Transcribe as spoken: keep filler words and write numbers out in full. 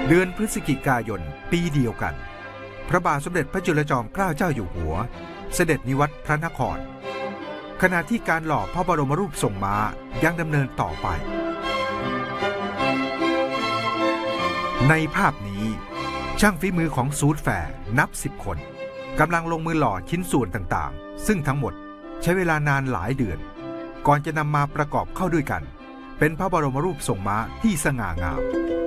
เดือนพฤศจิกายนปีเดียวกันพระบาทสมเด็จพระจุลจอมเกล้าเจ้าอยู่หัวเสด็จนิวัตรพระนครขณะที่การหล่อพระบรมรูปทรงม้ายังดำเนินต่อไปในภาพนี้ช่างฝีมือของซูดแฟร์นับสิบคนกำลังลงมือหล่อชิ้นส่วนต่างๆซึ่งทั้งหมดใช้เวลานานหลายเดือนก่อนจะนำมาประกอบเข้าด้วยกันเป็นพระบรมรูปทรงม้าที่สง่างาม